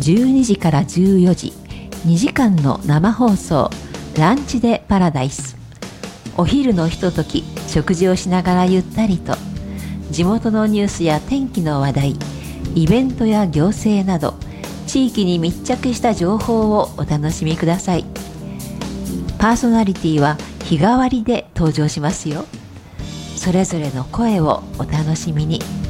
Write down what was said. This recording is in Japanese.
12時から14時、2時間の生放送、ランチでパラダイス。お昼のひととき、食事をしながらゆったりと、地元のニュースや天気の話題、イベントや行政など、地域に密着した情報をお楽しみください。パーソナリティは日替わりで登場しますよ。それぞれの声をお楽しみに。